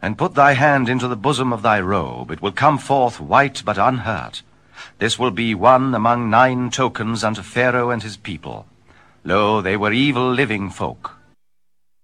And put thy hand into the bosom of thy robe, it will come forth white but unhurt. This will be one among 9 tokens unto Pharaoh and his people. Lo, they were evil living folk.